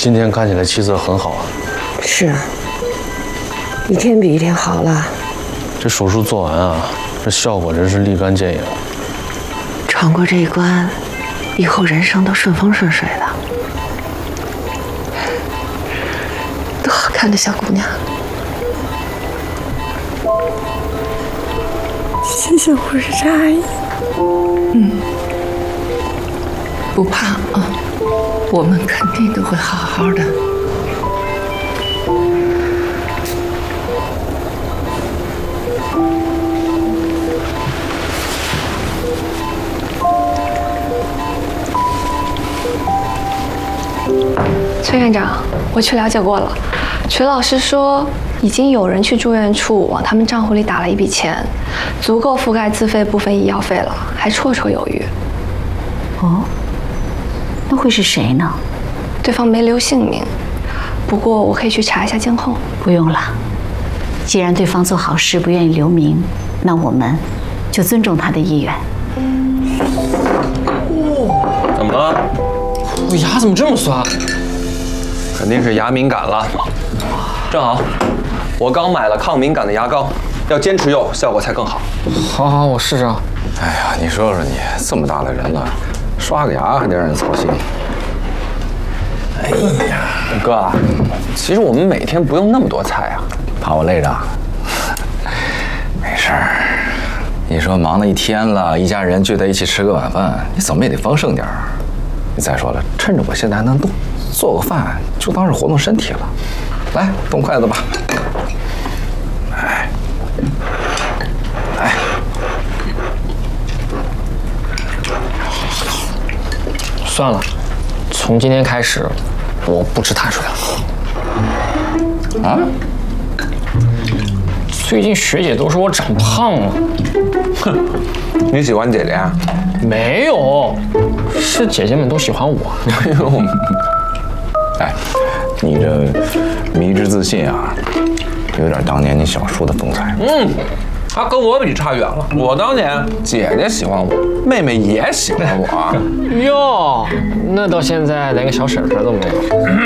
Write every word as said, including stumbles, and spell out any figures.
今天看起来气色很好啊。 是啊，一天比一天好了。 这手术做完啊，这效果真是立竿见影。 闯过这一关，以后人生都顺风顺水的。多好看的小姑娘！谢谢护士长阿姨。 嗯，不怕啊，我们肯定都会好好的。 崔院长，我去了解过了，曲老师说已经有人去住院处往他们账户里打了一笔钱，足够覆盖自费部分医药费了，还绰绰有余。 哦，那会是谁呢？ 对方没留姓名，不过我可以去查一下监控。 不用了，既然对方做好事不愿意留名，那我们就尊重他的意愿。 怎么了？ 我牙怎么这么酸？ 肯定是牙敏感了。正好，我刚买了抗敏感的牙膏，要坚持用，效果才更好。 好好，我试试。 哎呀，你说说你，这么大的人了，刷个牙还得让人操心。 哎呀，哥，其实我们每天不用那么多菜啊。 怕我累着？没事儿。你说忙了一天了，一家人聚在一起吃个晚饭，你怎么也得丰盛点儿。你再说了，趁着我现在还能动，做个饭就当是活动身体了。来，动筷子吧。哎，来。 算了，从今天开始，我不吃碳水了。 啊？ 最近学姐都说我长胖了。 哼，你喜欢姐姐啊？ 没有，是姐姐们都喜欢我。 哎呦，哎，你这迷之自信啊，有点当年你小叔的风采。 嗯，他跟我比差远了。我当年姐姐喜欢我，妹妹也喜欢我。 哟，那到现在连个小婶婶都没有。